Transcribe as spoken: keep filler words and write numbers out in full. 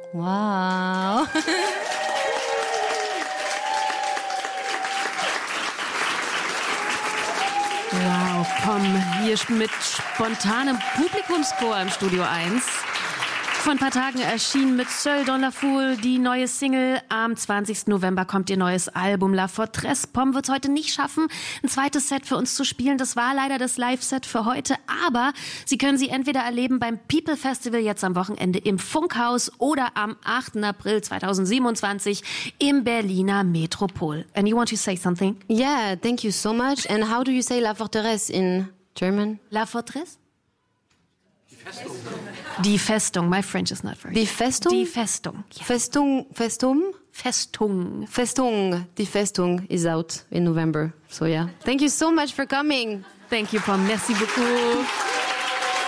Wow. Wow, Pom, hier mit spontanem Publikumschor im Studio eins. Vor ein paar Tagen erschien mit Seul dans la Foule die neue Single. Am zwanzigsten November kommt ihr neues Album La Fortresse. Pom wird es heute nicht schaffen, ein zweites Set für uns zu spielen. Das war leider das Live-Set für heute. Aber Sie können sie entweder erleben beim People Festival jetzt am Wochenende im Funkhaus oder am achten April zweitausendsiebenundzwanzig im Berliner Metropol. And you want to say something? Yeah, thank you so much. And how do you say La Forteresse in German? La Fortresse? Die Festung. My French is not very Die Festung? Die Festung. Yeah. Festung, Festum? Festung. Festung. Die Festung is out in November. So yeah. Thank you so much for coming. Thank you, Pom. Merci beaucoup.